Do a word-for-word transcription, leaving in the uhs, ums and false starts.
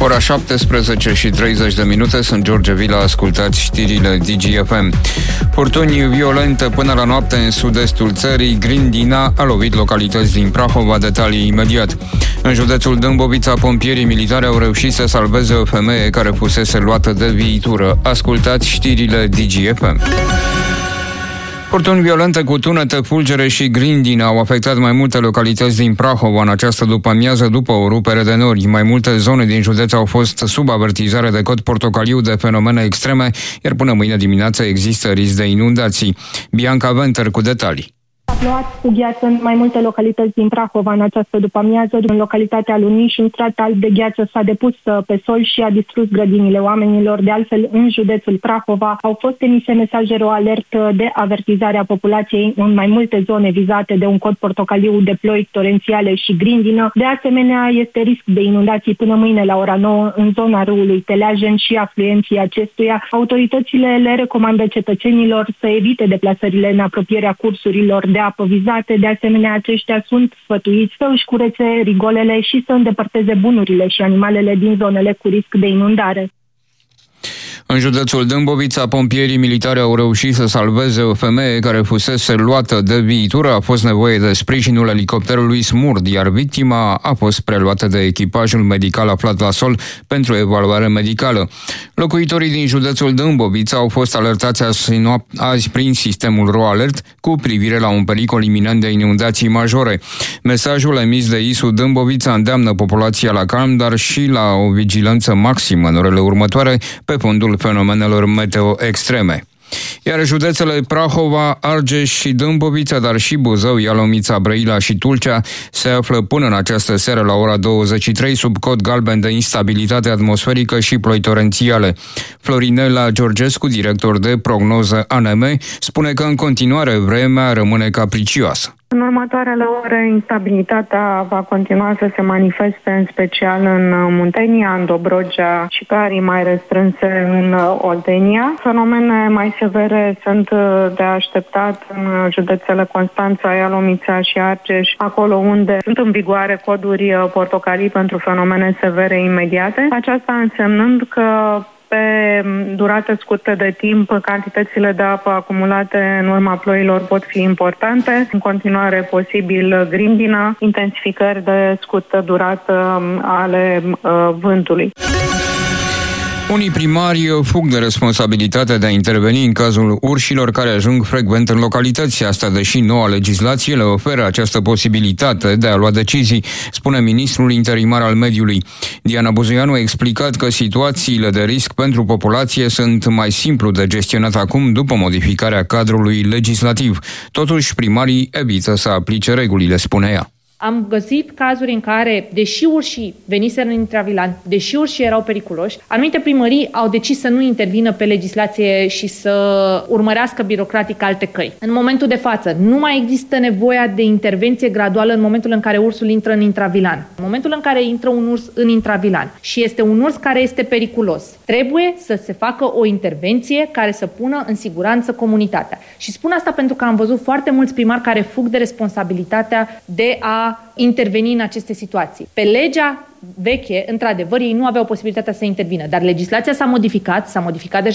Ora șaptesprezece și treizeci de minute, sunt George Vila, ascultați știrile D G F M. Furtuni violente până la noapte în sud-estul țării, grindina a lovit localități din Prahova, detalii imediat. În județul Dâmbovița, pompierii militari au reușit să salveze o femeie care fusese luată de viitură. Ascultați știrile D G F M. Furtuni violente cu tunete, fulgere și grindine au afectat mai multe localități din Prahova în această după-amiază după o rupere de nori. Mai multe zone din județ au fost sub avertizare de cod portocaliu de fenomene extreme, iar până mâine dimineață există risc de inundații. Bianca Venter cu detalii. A plouat cu gheață în mai multe localități din Prahova în această după-amiază. În localitatea Luniș, un strat alb de gheață s-a depus pe sol și a distrus grădinile oamenilor. De altfel, în județul Prahova au fost emise mesaje ro alert de avertizare a populației în mai multe zone vizate de un cod portocaliu de ploi torențiale și grindină. De asemenea, este risc de inundații până mâine la ora nouă în zona râului Teleajen și afluenții acestuia. Autoritățile le recomandă cetățenilor să evite deplasările în apropierea cursurilor de apă vizate. De asemenea, aceștia sunt sfătuiți să își curețe rigolele și să îndepărteze bunurile și animalele din zonele cu risc de inundare. În județul Dâmbovița, pompierii militari au reușit să salveze o femeie care fusese luată de viitură. A fost nevoie de sprijinul elicopterului Smurd, iar victima a fost preluată de echipajul medical aflat la sol pentru evaluare medicală. Locuitorii din județul Dâmbovița au fost alertați azi prin sistemul ro alert cu privire la un pericol iminent de inundații majore. Mesajul emis de I S U Dâmbovița îndeamnă populația la calm, dar și la o vigilență maximă în orele următoare pe fondul fenomenelor meteo extreme. Iar județele Prahova, Argeș și Dâmbovița, dar și Buzău, Ialomița, Brăila și Tulcea se află până în această seară la ora douăzeci și trei sub cod galben de instabilitate atmosferică și ploi torențiale. Florinela Georgescu, director de prognoză A N M, spune că în continuare vremea rămâne capricioasă. În următoarele ore, instabilitatea va continua să se manifeste în special în Muntenia, în Dobrogea și pe arii mai restrânse în Oltenia. Fenomene mai severe sunt de așteptat în județele Constanța, Ialomița și Argeș, acolo unde sunt în vigoare coduri portocalii pentru fenomene severe imediate. Aceasta însemnând că pe durată scurtă de timp, cantitățile de apă acumulate în urma ploilor pot fi importante. În continuare posibil grindină, intensificări de scurtă durată ale uh, vântului. Unii primari fug de responsabilitatea de a interveni în cazul urșilor care ajung frecvent în localități. Asta deși noua legislație le oferă această posibilitate de a lua decizii, spune ministrul interimar al mediului. Diana Buzoianu a explicat că situațiile de risc pentru populație sunt mai simplu de gestionat acum după modificarea cadrului legislativ. Totuși, primarii evită să aplice regulile, spune ea. Am găsit cazuri în care, deși urșii veniseră în intravilan, deși urșii erau periculoși, anumite primării au decis să nu intervină pe legislație și să urmărească birocratic alte căi. În momentul de față, nu mai există nevoia de intervenție graduală în momentul în care ursul intră în intravilan. În momentul în care intră un urs în intravilan și este un urs care este periculos, trebuie să se facă o intervenție care să pună în siguranță comunitatea. Și spun asta pentru că am văzut foarte mulți primari care fug de responsabilitatea de a interveni în aceste situații. Pe legea veche, într-adevăr, ei nu aveau posibilitatea să intervină, dar legislația s-a modificat, s-a modificat